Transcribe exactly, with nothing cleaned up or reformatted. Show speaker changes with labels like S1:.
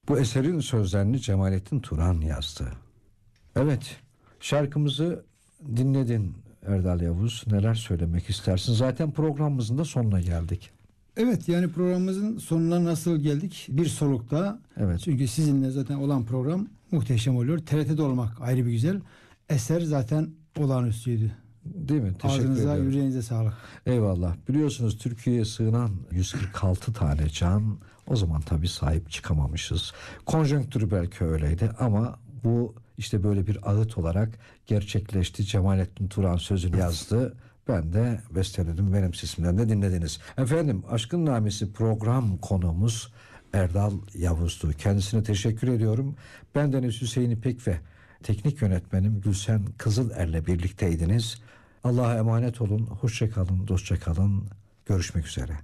S1: Bu eserin sözlerini Cemalettin Turan yazdı. Evet, şarkımızı dinledin Erdal Yavuz. Neler söylemek istersin? Zaten programımızın da sonuna geldik.
S2: Evet, yani programımızın sonuna nasıl geldik? Bir solukta.
S1: Evet.
S2: Çünkü sizinle zaten olan program muhteşem oluyor. T R T'de olmak ayrı bir güzel. Eser zaten olağanüstüydü.
S1: Değil mi? Teşekkür
S2: Ağzınıza,
S1: ederim.
S2: yüreğinize sağlık.
S1: Eyvallah. Biliyorsunuz Türkiye'ye sığınan yüz kırk altı tane can, o zaman tabii sahip çıkamamışız. Konjonktürü belki öyleydi ama bu işte böyle bir ağıt olarak gerçekleşti. Cemalettin Turan sözünü yazdı. Ben de besteledim. Benim sesimden de dinlediniz. Efendim, Aşkın Namesi program konuğumuz Erdal Yavuz'du. Kendisine teşekkür ediyorum. Bendeniz Hüseyin İpek ve teknik yönetmenim Gülsen Kızıler'le birlikteydiniz. Allah'a emanet olun. Hoşça kalın, dostça kalın. Görüşmek üzere.